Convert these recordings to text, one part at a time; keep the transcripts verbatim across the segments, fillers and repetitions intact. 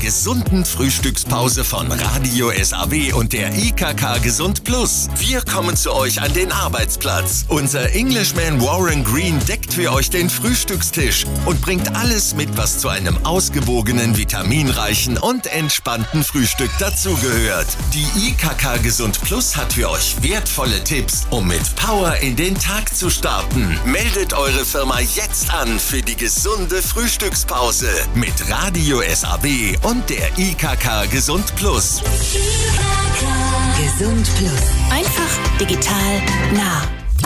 gesunden Frühstückspause von Radio S A W und der I K K Gesund Plus. Wir kommen zu euch an den Arbeitsplatz. Unser Englishman Warren Green deckt für euch den Frühstückstisch und bringt alles mit, was zu einem ausgewogenen, vitaminreichen und entspannten Frühstück dazugehört. Die I K K Gesund Plus hat für euch wertvolle Tipps, um mit Power in den Tag zu starten. Meldet eure Firma jetzt an für die gesunde Frühstückspause mit Radio S A W und der I K K Gesund Plus. I K K Gesund Plus. Einfach digital nah.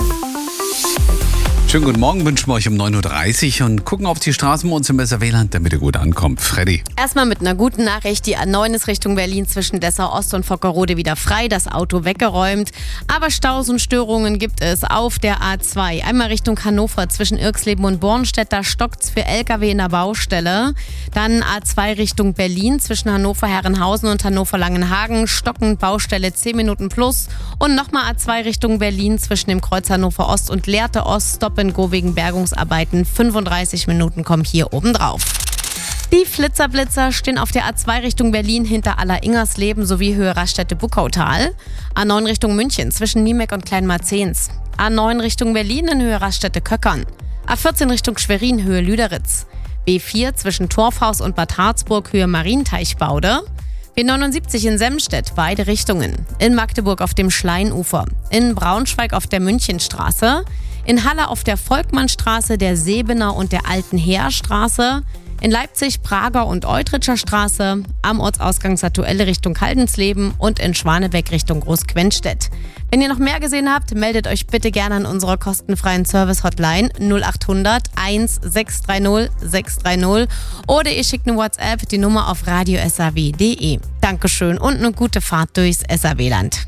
Schönen guten Morgen, wünschen wir euch um neun Uhr dreißig und gucken auf die Straßen bei uns im S R W-Land, damit ihr gut ankommt. Freddy. Erstmal mit einer guten Nachricht. Die A neun ist Richtung Berlin zwischen Dessau Ost und Vockerode wieder frei. Das Auto weggeräumt. Aber Staus und Störungen gibt es auf der A zwei. Einmal Richtung Hannover zwischen Irxleben und Bornstedt. Da stockt's für L K W in der Baustelle. Dann A zwei Richtung Berlin zwischen Hannover-Herrenhausen und Hannover-Langenhagen. Stockend Baustelle zehn Minuten plus. Und nochmal A zwei Richtung Berlin zwischen dem Kreuz Hannover Ost und Lehrte Ost. Stop Go wegen Bergungsarbeiten. fünfunddreißig Minuten kommen hier oben drauf. Die Flitzerblitzer stehen auf der A zwei Richtung Berlin hinter Aller-Ingersleben sowie Höhe Raststätte-Buckautal. A neun Richtung München zwischen Niemek und Kleinmarzens. A neun Richtung Berlin in Höhe Raststätte-Köckern. A vierzehn Richtung Schwerin Höhe Lüderitz. B vier zwischen Torfhaus und Bad Harzburg Höhe Marienteichbaude. B neunundsiebzig in Semstedt, beide Richtungen. In Magdeburg auf dem Schleinufer. In Braunschweig auf der Münchenstraße. In Halle auf der Volkmannstraße, der Sebener und der Alten Heerstraße. In Leipzig, Prager und Eutritscher Straße. Am Ortsausgang Satuelle Richtung Haldensleben und in Schwanebeck Richtung Großquenstedt. Wenn ihr noch mehr gesehen habt, meldet euch bitte gerne an unserer kostenfreien Service-Hotline null acht hundert eins sechs drei null sechs drei null oder ihr schickt eine WhatsApp, die Nummer auf radio s a w punkt d e. Dankeschön und eine gute Fahrt durchs S A W-Land.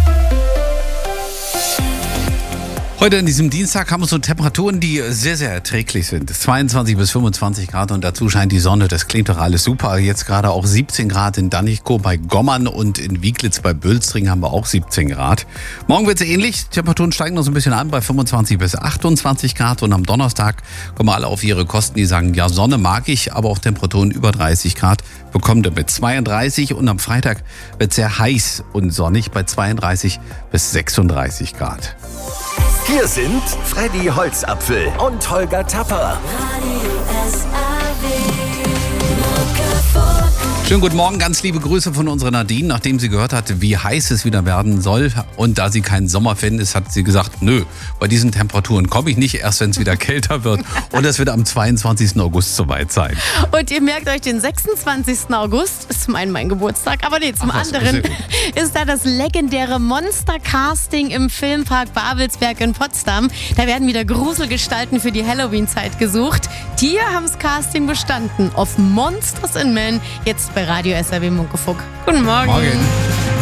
Heute an diesem Dienstag haben wir so Temperaturen, die sehr, sehr erträglich sind. zweiundzwanzig bis fünfundzwanzig Grad und dazu scheint die Sonne. Das klingt doch alles super. Jetzt gerade auch siebzehn Grad in Danichkow bei Gommern und in Wieglitz bei Bülzring haben wir auch siebzehn Grad. Morgen wird es ähnlich. Die Temperaturen steigen noch so ein bisschen an bei fünfundzwanzig bis achtundzwanzig Grad und am Donnerstag kommen alle auf ihre Kosten, die sagen, ja, Sonne mag ich, aber auch Temperaturen über dreißig Grad bekommt ihr mit zweiunddreißig und am Freitag wird es sehr heiß und sonnig bei zweiunddreißig bis sechsunddreißig Grad. Hier sind Freddy Holzapfel und Holger Tapper. Schönen guten Morgen, ganz liebe Grüße von unserer Nadine. Nachdem sie gehört hat, wie heiß es wieder werden soll und da sie kein Sommerfan ist, hat sie gesagt, nö, bei diesen Temperaturen komme ich nicht, erst wenn es wieder kälter wird. Und es wird am zweiundzwanzigsten August soweit sein. Und ihr merkt euch, den sechsundzwanzigsten August ist zum einen mein Geburtstag, aber nee, zum Ach, anderen ist da das legendäre Monster-Casting im Filmpark Babelsberg in Potsdam. Da werden wieder Gruselgestalten für die Halloween-Zeit gesucht. Die haben das Casting bestanden auf Monsters in Men, jetzt bei Radio S R W Muckefuck. Guten Morgen. Morgen.